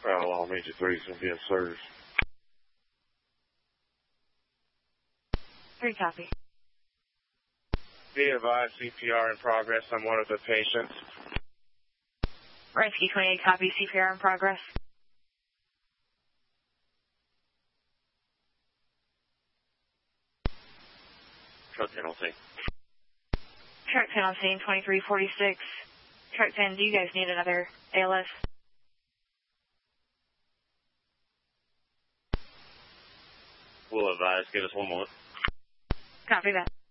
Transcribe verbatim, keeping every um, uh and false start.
Well, Major three is going to be in service. three copy. Be advised, C P R in progress on one of the patients. Rescue twenty-eight copy, C P R in progress. Truck ten on scene. Truck ten on scene, twenty-three forty-six. Truck ten, do you guys need another A L S? We'll advise, give us one moment. Copy that.